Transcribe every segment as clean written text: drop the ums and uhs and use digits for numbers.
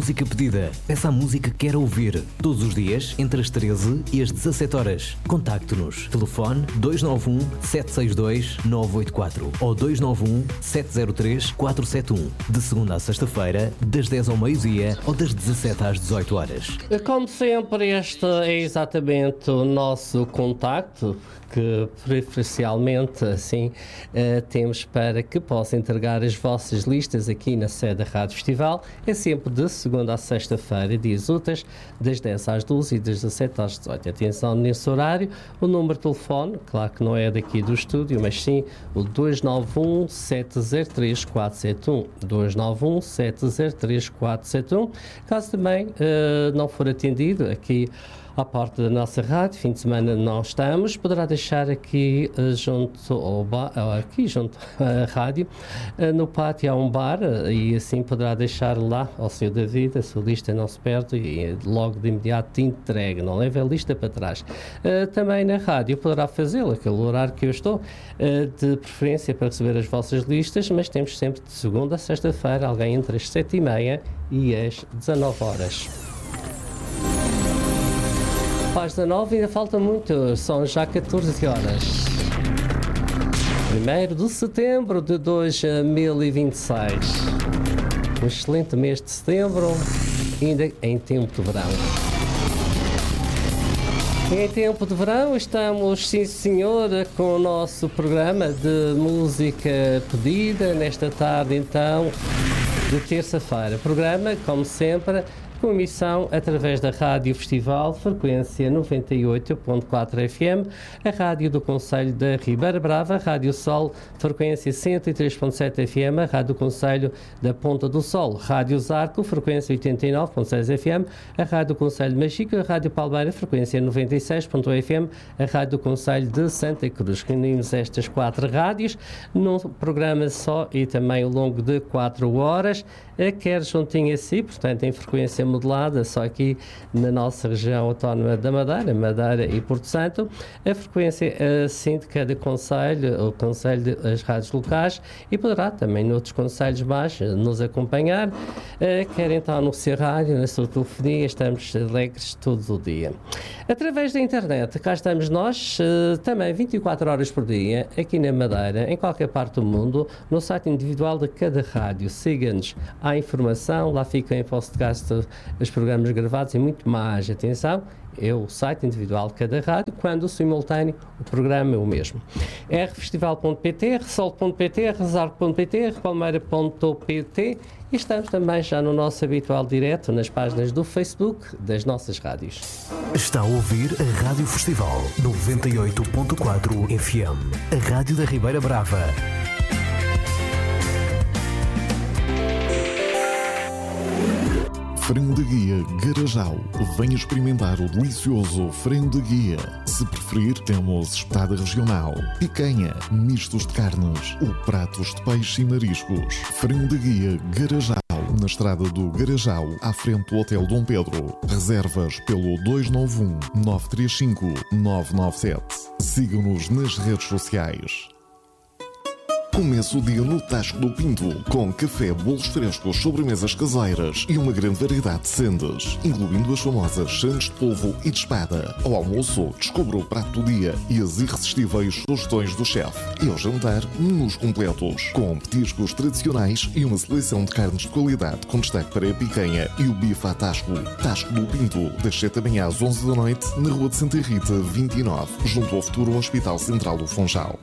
música pedida. Peça a música que quer ouvir. Todos os dias, entre as 13 e as 17 horas. Contacte-nos. Telefone 291 762 984 ou 291 703 471. De segunda a sexta-feira, das 10 ao meio-dia ou das 17 às 18 horas. Como sempre, este é exatamente o nosso contacto, que preferencialmente assim temos para que possa entregar as vossas listas aqui na sede da Rádio Festival. É sempre de segunda a sexta-feira, dias úteis, das 10 às 12 e das 17 às 18. Atenção nesse horário, o número de telefone, claro que não é daqui do estúdio, mas sim o 291 703 471. 291 703 471. Caso também não for atendido aqui à porta da nossa rádio, fim de semana não estamos, poderá deixar aqui junto à rádio, no pátio há um bar, e assim poderá deixar lá ao Senhor da Vida, a sua lista não se perde e logo de imediato te entrega, não leva a lista para trás. Também na rádio poderá fazê-lo, aquele horário que eu estou, de preferência para receber as vossas listas, mas temos sempre de segunda a sexta-feira alguém entre as 7h30 e as 19 horas. Às 19 ainda falta muito, são já 14 horas. 1º de setembro de 2026. Um excelente mês de setembro, ainda em tempo de verão. Em tempo de verão estamos, sim senhor, com o nosso programa de música pedida, nesta tarde então, de terça-feira. Programa, como sempre, com emissão através da Rádio Festival, frequência 98.4 FM, a Rádio do Concelho da Ribeira Brava, Rádio Sol, frequência 103.7 FM, a Rádio do Concelho da Ponta do Sol, Rádio Zarco, frequência 89.6 FM, a Rádio do Concelho de Machico, a Rádio Palmeira, frequência 96.1 FM, a Rádio do Concelho de Santa Cruz. Reunimos estas 4 rádios num programa só e também ao longo de 4 horas, quer juntinho a si, portanto em frequência modulada, só aqui na nossa região autónoma da Madeira e Porto Santo, a frequência assim de cada concelho, o concelho das rádios locais, e poderá também noutros concelhos mais nos acompanhar, quer então no seu rádio, na sua telefonia, estamos alegres todo o dia. Através da internet, cá estamos nós, também 24 horas por dia, aqui na Madeira, em qualquer parte do mundo, no site individual de cada rádio. Siga-nos, há informação, lá ficam em podcast os programas gravados e muito mais. Atenção, é o site individual de cada rádio, quando o simultâneo o programa é o mesmo. rfestival.pt, resol.pt, rezar.pt, repalmeira.pt, e estamos também já no nosso habitual direto nas páginas do Facebook das nossas rádios. Está a ouvir a Rádio Festival 98.4 FM, a Rádio da Ribeira Brava. Frango de Guia Garajal. Venha experimentar o delicioso frango de guia. Se preferir, temos espetada regional, picanha, mistos de carnes ou pratos de peixe e mariscos. Frango de Guia Garajal, na estrada do Garajal, à frente do Hotel Dom Pedro. Reservas pelo 291 935 997. Sigam-nos nas redes sociais. Começa o dia no Tasco do Pinto, com café, bolos frescos, sobremesas caseiras e uma grande variedade de sendas, incluindo as famosas sandes de polvo e de espada. Ao almoço, descubra o prato do dia e as irresistíveis sugestões do chefe. E ao jantar, menus completos, com petiscos tradicionais e uma seleção de carnes de qualidade, com destaque para a picanha e o bife à Tasco. Tasco do Pinto, das 7 da manhã às 11 da noite, na Rua de Santa Rita, 29, junto ao futuro Hospital Central do Funchal.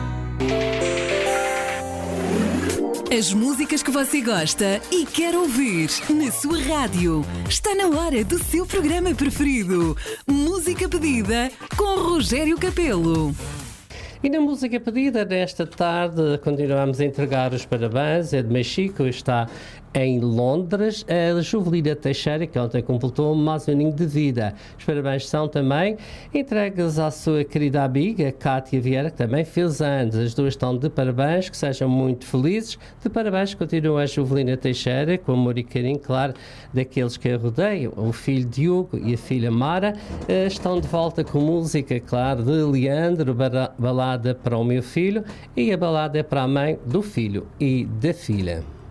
As músicas que você gosta e quer ouvir na sua rádio. Está na hora do seu programa preferido. Música Pedida com Rogério Capelo. E na música pedida desta tarde continuamos a entregar os parabéns. É de Machico, está em Londres, a Juvelina Teixeira, que ontem completou mais um aninho de vida. Os parabéns são também entregues à sua querida amiga Cátia Vieira, que também fez anos. As duas estão de parabéns, que sejam muito felizes. De parabéns continua a Juvelina Teixeira, com amor e carinho, claro, daqueles que a rodeiam. O filho Diogo e a filha Mara estão de volta com música, claro, de Leandro, balada para o meu filho, e a balada é para a mãe do filho e da filha.